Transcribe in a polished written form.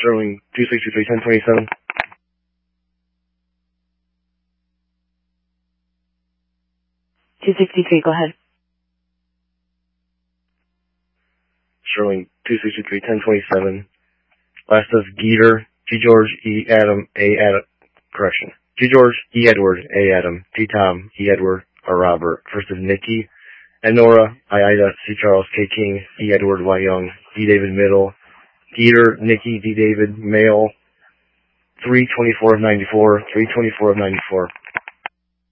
Sterling 263-1027. Go ahead. Sterling 263-1027. Last is Geeter, G. George, E. Adam, A. Adam, correction. G. George, E. Edward, A. Adam, T. Tom, E. Edward, R. Robert. First is Nikki, and Nora, I. Ida, C. Charles, K. King, E. Edward, Y. Young, D. David Middle, Geeter, Nikki, D. David, male, 324 of 94, 324 of 94.